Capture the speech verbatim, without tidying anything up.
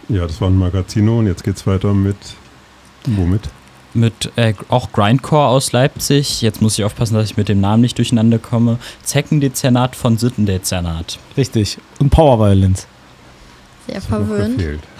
Ja, das war ein Magazino und jetzt geht's weiter mit, womit? Mit äh, auch Grindcore aus Leipzig. Jetzt muss ich aufpassen, dass ich mit dem Namen nicht durcheinander komme. Zeckendezernat von Sittendezernat. Richtig. Und Power Violence. Sehr verwöhnt.